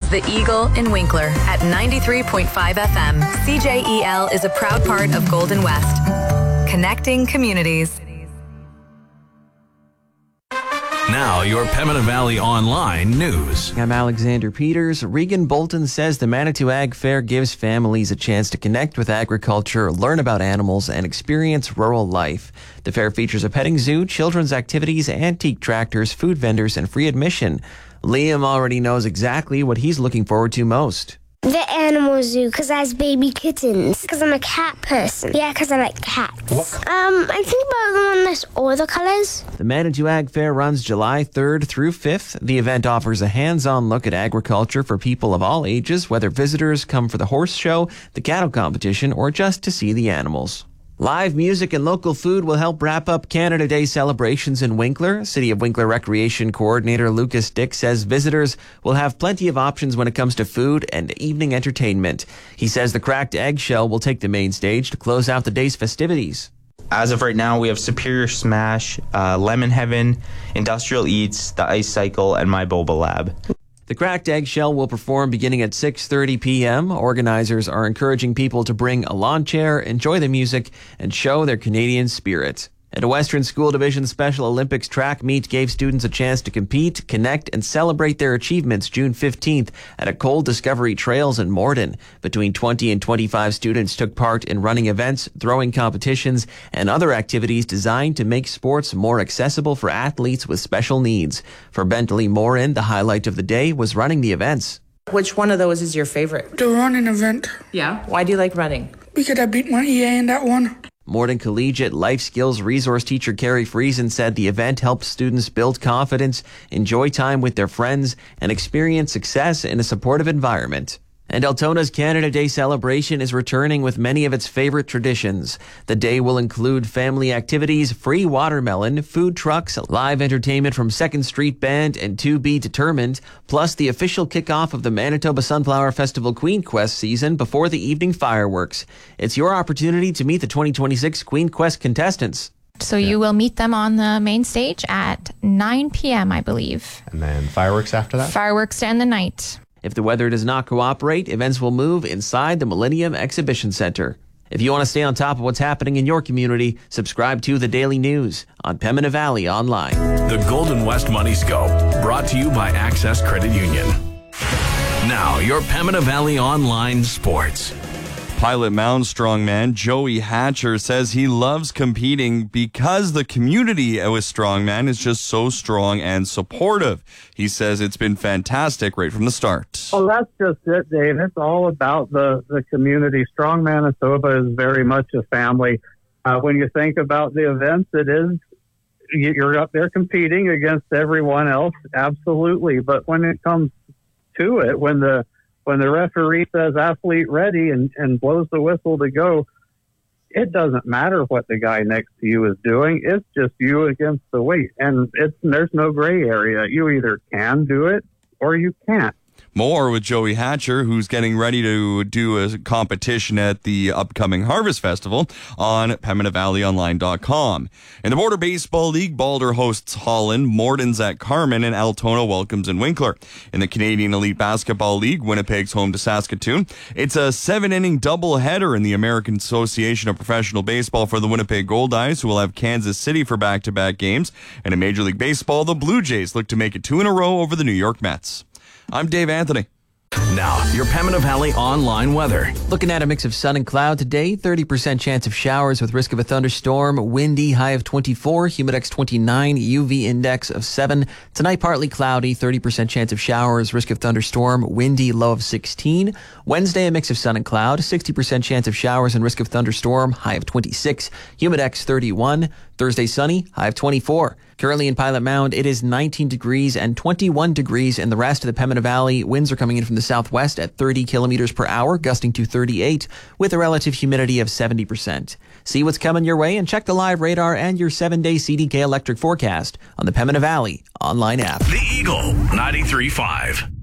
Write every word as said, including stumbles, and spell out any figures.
The Eagle in Winkler at ninety-three point five F M. C J E L is a proud part of Golden West. Connecting communities. Now, your Pembina Valley Online news. I'm Alexander Peters. Regan Bolton says the Manitou Ag Fair gives families a chance to connect with agriculture, learn about animals, and experience rural life. The fair features a petting zoo, children's activities, antique tractors, food vendors, and free admission. Liam already knows exactly what he's looking forward to most. The animal zoo, because I has baby kittens. Because I'm a cat person. Yeah, because I like cats. What? Um, I think about the one that's all the colors. The Manitou Ag Fair runs July third through fifth. The event offers a hands-on look at agriculture for people of all ages, whether visitors come for the horse show, the cattle competition, or just to see the animals. Live music and local food will help wrap up Canada Day celebrations in Winkler. City of Winkler Recreation Coordinator Lucas Dick says visitors will have plenty of options when it comes to food and evening entertainment. He says the Cracked Eggshell will take the main stage to close out the day's festivities. As of right now, we have Superior Smash, uh, Lemon Heaven, Industrial Eats, The Ice Cycle, and My Boba Lab. The Cracked Eggshell will perform beginning at six thirty p.m. Organizers are encouraging people to bring a lawn chair, enjoy the music, and show their Canadian spirit. At a Western School Division Special Olympics track meet gave students a chance to compete, connect, and celebrate their achievements June fifteenth at a Cold Discovery Trails in Morden. Between twenty and twenty-five students took part in running events, throwing competitions, and other activities designed to make sports more accessible for athletes with special needs. For Bentley Morin, the highlight of the day was running the events. Which one of those is your favorite? The running event. Yeah? Why do you like running? Because I beat my E A in that one. Morden Collegiate Life Skills Resource Teacher Carrie Friesen said the event helped students build confidence, enjoy time with their friends, and experience success in a supportive environment. And Altona's Canada Day celebration is returning with many of its favorite traditions. The day will include family activities, free watermelon, food trucks, live entertainment from Second Street Band and To Be Determined, plus the official kickoff of the Manitoba Sunflower Festival Queen Quest season before the evening fireworks. It's your opportunity to meet the twenty twenty-six Queen Quest contestants. So yeah. You will meet them on the main stage at nine p.m., I believe. And then fireworks after that? Fireworks to end the night. If the weather does not cooperate, events will move inside the Millennium Exhibition Center. If you want to stay on top of what's happening in your community, subscribe to The Daily News on Pembina Valley Online. The Golden West Money Scope, brought to you by Access Credit Union. Now, your Pembina Valley Online Sports. Pilot Mound strongman Joey Hatcher says he loves competing because the community with strongman is just so strong and supportive. He says it's been fantastic right from the start. Oh, that's just it, Dave. It's all about the, the community. Strong Manitoba is very much a family. Uh, when you think about the events, it is, you're up there competing against everyone else, absolutely. But when it comes to it, when the When the referee says athlete ready and, and blows the whistle to go, it doesn't matter what the guy next to you is doing. It's just you against the weight. And it's there's no gray area. You either can do it or you can't. More with Joey Hatcher, who's getting ready to do a competition at the upcoming Harvest Festival on Pembina Valley Online dot com. In the Border Baseball League, Balder hosts Holland, Morden's at Carman, and Altona welcomes in Winkler. In the Canadian Elite Basketball League, Winnipeg's home to Saskatoon. It's a seven-inning doubleheader in the American Association of Professional Baseball for the Winnipeg Goldeyes, who will have Kansas City for back-to-back games. And in Major League Baseball, the Blue Jays look to make it two in a row over the New York Mets. I'm Dave Anthony. Now, your Pembina Valley Online weather. Looking at a mix of sun and cloud today, thirty percent chance of showers with risk of a thunderstorm, windy, high of twenty-four, humidex twenty-nine, U V index of seven. Tonight, partly cloudy, thirty percent chance of showers, risk of thunderstorm, windy, low of sixteen. Wednesday, a mix of sun and cloud, sixty percent chance of showers and risk of thunderstorm, high of twenty-six, humidex thirty-one. Thursday, sunny, high of twenty-four. Currently in Pilot Mound, it is nineteen degrees and twenty-one degrees in the rest of the Pembina Valley. Winds are coming in from the southwest at thirty kilometers per hour, gusting to thirty-eight, with a relative humidity of seventy percent. See what's coming your way and check the live radar and your seven-day C D K electric forecast on the Pembina Valley online app. The Eagle ninety-three point five.